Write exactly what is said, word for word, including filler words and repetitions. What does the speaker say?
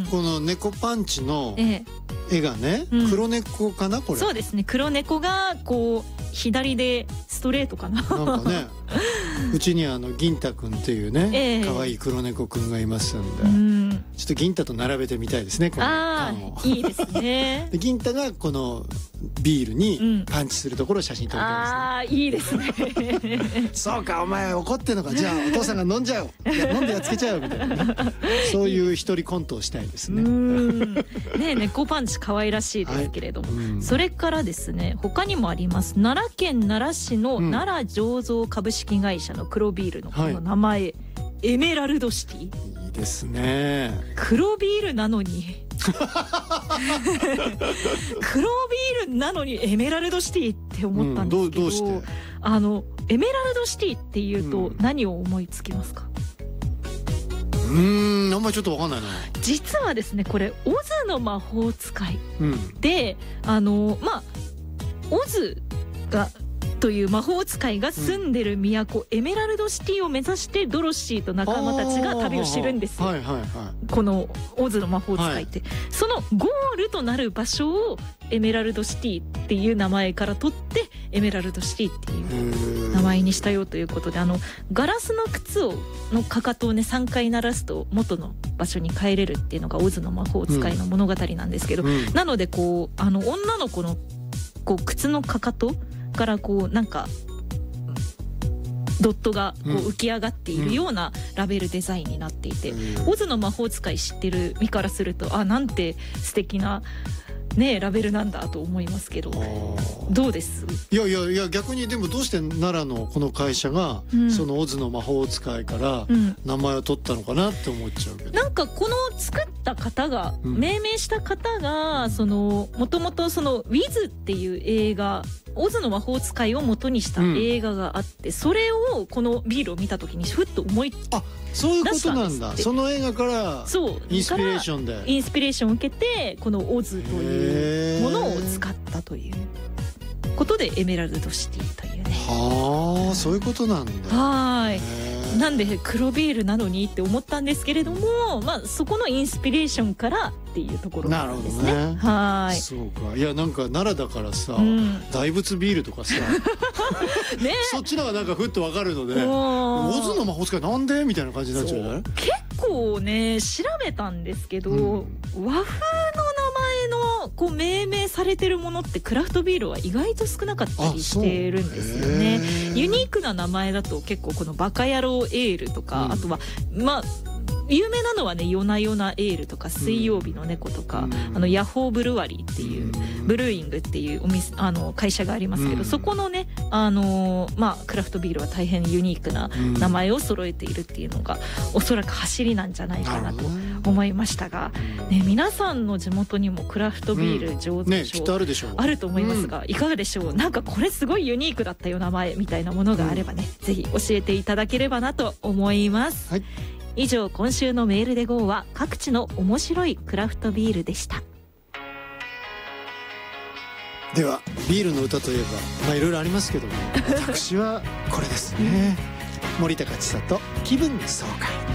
この猫パンチのええ、 絵がね、うん、黒猫かなこれ。 そうですね、黒猫がこう左でストレートかな。 なんかねうちにあの銀太くんっていうね、ええ、可愛い黒猫くんがいますんで、うん、ちょっと銀太と並べてみたいですね。このああいいですね。 で銀太がこのビールにパンチするところを写真撮りたいですね、うん、ああいいですね。 そうかお前怒ってんのか、じゃあお父さんが飲んじゃういや飲んでやっつけちゃうみたいな、ね、そういう一人コントをしたいですね。 うんねえ猫パンチ可愛らしいですけれども、はい、うん、それからですね他にもあります。奈良県奈良市の奈良醸造株式会社の黒ビールのこの名前、はい、エメラルドシティ。 いいですね。 黒ビールなのに黒ビールなのにエメラルドシティって思ったんですけど、うん、どう、どうして？あのエメラルドシティっていうと何を思いつきますか？ うーん、あんまりちょっとわかんないな。 実はですねこれオズの魔法使いで、うん、あのまあオズがという魔法使いが住んでる都、うん、エメラルドシティを目指してドロシーと仲間たちが旅をしてるんですよ、はいはいはい、このオズの魔法使いって、はい、そのゴールとなる場所をエメラルドシティっていう名前から取ってエメラルドシティっていう名前にしたよということで、あのガラスの靴をのかかとをねさんかい鳴らすと元の場所に帰れるっていうのがオズの魔法使いの物語なんですけど、うん、なのでこうあの女の子のこう靴のかかとからこうなんかドットがこう浮き上がっているようなラベルデザインになっていて、うん、オズの魔法使い知ってる身からするとあなんて素敵なねラベルなんだと思いますけど、どうです？ いやいやいや逆にでもどうして奈良のこの会社が、うん、そのオズの魔法使いから名前を取ったのかなって思っちゃうけど、 なんかこの作った方が、うん、命名した方がそのもともとそのウィズっていう映画オズの魔法使いを元にした映画があって、うん、それをこのビールを見た時にふっと思い出したんですって。 あ、そういうことなんだ。その映画からインスピレーションでインスピレーションを受けてこのオズというものを使ったということでエメラルドシティというね。 はあ、そういうことなんだ。 はい。なんで黒ビールなのにって思ったんですけれども、まあそこのインスピレーションからっていうところなんですね。なるほどね。はい。 そうか。いやなんか奈良だからさ、うん、大仏ビールとかさ、ね、そっちのがなんかふっとわかるので、オズの魔法使いなんでみたいな感じになっちゃうじゃない？ 結構ね調べたんですけど、うん、和風の名前のこう命名されてるものってクラフトビールは意外と少なかったりしてるんですよね。ユニークな名前だと結構このバカ野郎エールとか、うん、あとはまあ有名なのはね夜な夜なエールとか水曜日の猫とか、うん、あのヤホーブルワリーっていう、うん、ブルーイングっていうお店あの会社がありますけど、うん、そこのねあのー、まあクラフトビールは大変ユニークな名前を揃えているっていうのが、うん、おそらく走りなんじゃないかなと思いましたが、ね、皆さんの地元にもクラフトビール醸造所、うんね、きっとあるでしょう。あると思いますが、うん、いかがでしょう。なんかこれすごいユニークだったよ名前みたいなものがあればね、うん、ぜひ教えていただければなと思います。はい、以上今週のメールで ゴー は各地の面白いクラフトビールでした。 ではビールの歌といえばまあいろいろありますけども私はこれですね。森高千里気分爽快。